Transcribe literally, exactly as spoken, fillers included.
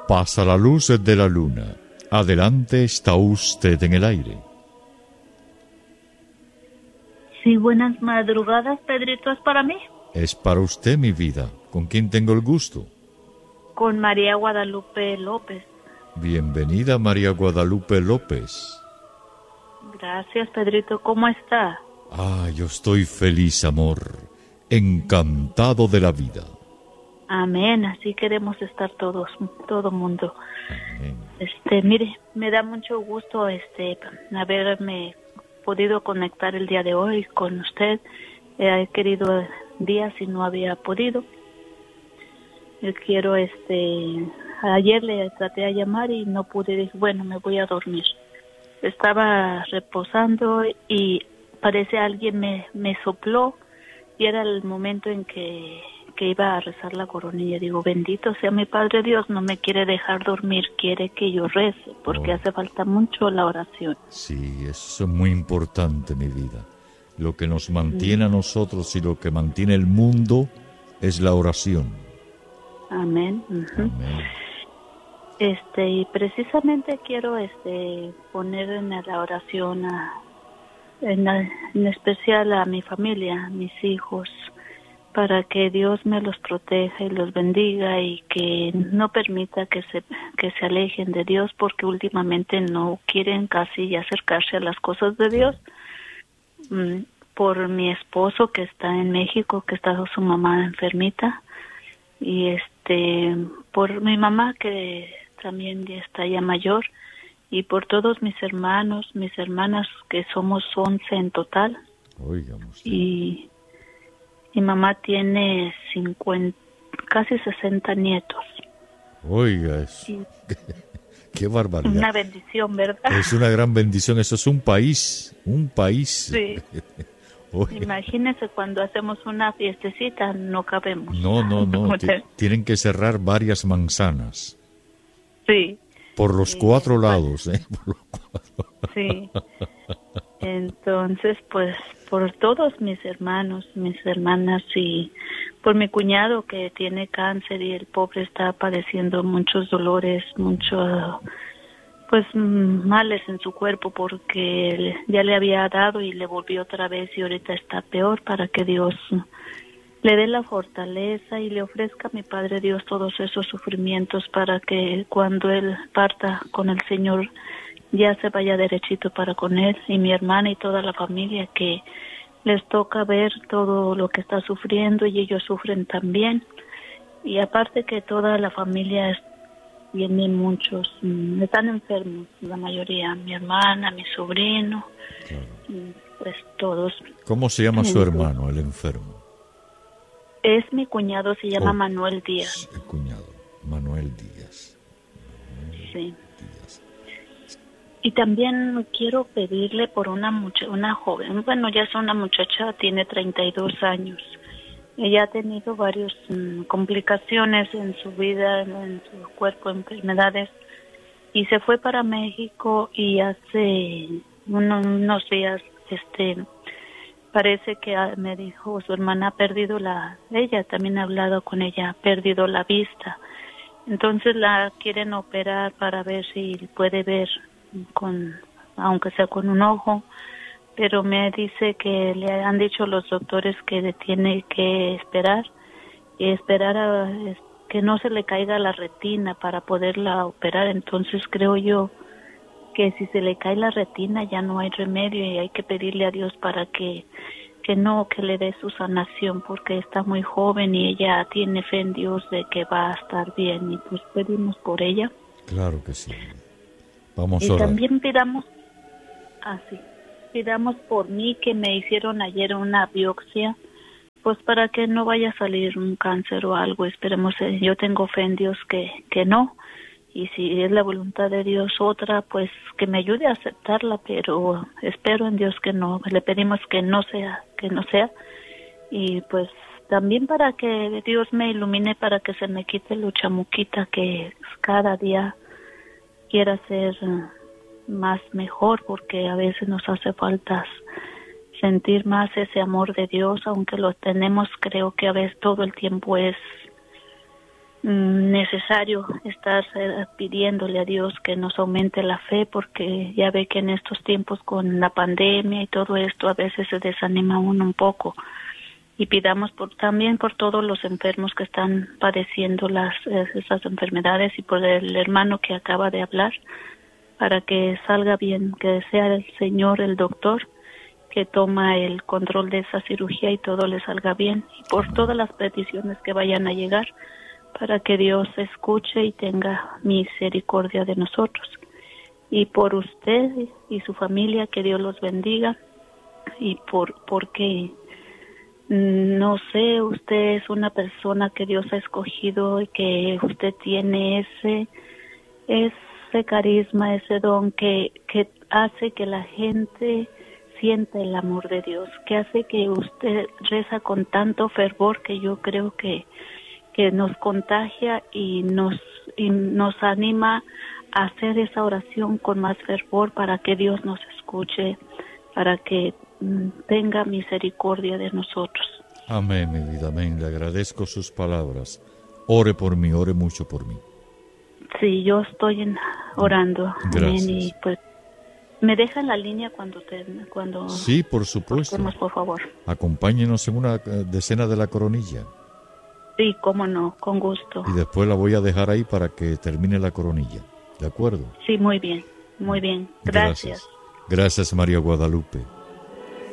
Pasa la luz de la luna. Adelante, está usted en el aire. Sí, buenas madrugadas, Pedrito, ¿es para mí? Es para usted, mi vida. ¿Con quién tengo el gusto? Con María Guadalupe López. Bienvenida, María Guadalupe López. Gracias, Pedrito. ¿Cómo está? Ah, yo estoy feliz, amor. Encantado de la vida. Amén, así queremos estar todos, todo mundo. Amén. Este, mire, me da mucho gusto este haberme podido conectar el día de hoy con usted. He querido días y no había podido. Yo quiero, este, ayer le traté de llamar y no pude. Dije, bueno, me voy a dormir. Estaba reposando y parece alguien me, me sopló y era el momento en que, que iba a rezar la coronilla. Digo, bendito sea mi Padre Dios, no me quiere dejar dormir, quiere que yo rece, porque oh. hace falta mucho la oración. Sí, eso es muy importante, mi vida. Lo que nos mantiene a nosotros y lo que mantiene el mundo es la oración. Amén. Uh-huh. Amén. Este, y precisamente quiero este poner en la oración a, en, la, en especial a mi familia, a mis hijos, para que Dios me los proteja y los bendiga y que no permita que se que se alejen de Dios, porque últimamente no quieren casi acercarse a las cosas de Dios. Mm, por mi esposo que está en México, que está su mamá enfermita, y este por mi mamá que también ya está ya mayor, y por todos mis hermanos, mis hermanas, que somos once en total. Oigamos. Y mi mamá tiene cincuenta, casi sesenta nietos. Oiga, eso. Y qué barbaridad. una bendición, ¿verdad? Es una gran bendición, eso es un país, un país. Sí. Imagínese cuando hacemos una fiestecita, no cabemos. No, no, no, T- tienen que cerrar varias manzanas. Sí. Por los sí, cuatro pues, lados, ¿eh? Por los cuatro. Sí. Entonces, pues, por todos mis hermanos, mis hermanas y por mi cuñado que tiene cáncer y el pobre está padeciendo muchos dolores, muchos, pues, males en su cuerpo porque ya le había dado y le volvió otra vez y ahorita está peor, para que Dios le dé la fortaleza y le ofrezca a mi Padre Dios todos esos sufrimientos para que cuando Él parta con el Señor ya se vaya derechito para con Él, y mi hermana y toda la familia que les toca ver todo lo que está sufriendo y ellos sufren también. Y aparte que toda la familia es, vienen muchos, mm, están enfermos, la mayoría, mi hermana, mi sobrino, Claro. pues todos. ¿Cómo se llama su hermano, el enfermo? Es mi cuñado, se llama Oh, Manuel Díaz. El cuñado, Manuel Díaz. Manuel Sí. Díaz. Y también quiero pedirle por una mucha, una joven, bueno, ya es una muchacha, tiene treinta y dos años. Ella ha tenido varias um, complicaciones en su vida, en, en su cuerpo, enfermedades, y se fue para México y hace unos, unos días, este, parece que me dijo, su hermana ha perdido la, ella también ha hablado con ella, ha perdido la vista. Entonces la quieren operar para ver si puede ver con, aunque sea con un ojo, pero me dice que le han dicho los doctores que tiene que esperar y esperar a que no se le caiga la retina para poderla operar. Entonces creo yo que si se le cae la retina ya no hay remedio y hay que pedirle a Dios para que que no, que le dé su sanación, porque está muy joven y ella tiene fe en Dios de que va a estar bien, y pues pedimos por ella. Claro que sí. Vamos y a orar. También pidamos, así, ah, pidamos por mí, que me hicieron ayer una biopsia, pues para que no vaya a salir un cáncer o algo. Esperemos, eh, yo tengo fe en Dios que, que no, y si es la voluntad de Dios otra, pues que me ayude a aceptarla, pero espero en Dios que no. Le pedimos que no sea, que no sea, y pues también para que Dios me ilumine, para que se me quite lo chamuquita que cada día quiera ser más mejor, porque a veces nos hace falta sentir más ese amor de Dios, aunque lo tenemos, creo que a veces todo el tiempo es necesario estar pidiéndole a Dios que nos aumente la fe, porque ya ve que en estos tiempos con la pandemia y todo esto a veces se desanima uno un poco. Y pidamos por, también por todos los enfermos que están padeciendo las esas enfermedades, y por el hermano que acaba de hablar, para que salga bien, que sea el Señor, el doctor, que toma el control de esa cirugía y todo le salga bien. Y por todas las peticiones que vayan a llegar, para que Dios escuche y tenga misericordia de nosotros. Y por usted y su familia, que Dios los bendiga. Y por porque, no sé, usted es una persona que Dios ha escogido y que usted tiene ese, ese carisma, ese don que, que hace que la gente sienta el amor de Dios, que hace que usted reza con tanto fervor que yo creo que que nos contagia y nos y nos anima a hacer esa oración con más fervor, para que Dios nos escuche, para que mm, tenga misericordia de nosotros. Amén, mi vida, amén. Le agradezco sus palabras. Ore por mí, ore mucho por mí. Sí, yo estoy en, orando. Gracias. Amén. Y pues me deja en la línea cuando te, cuando Sí, por supuesto. Oremos, por favor. Acompáñenos en una eh, decena de la coronilla. Sí, cómo no, con gusto. Y después la voy a dejar ahí para que termine la coronilla. ¿De acuerdo? Sí, muy bien, muy bien. Gracias. Gracias, Gracias María Guadalupe.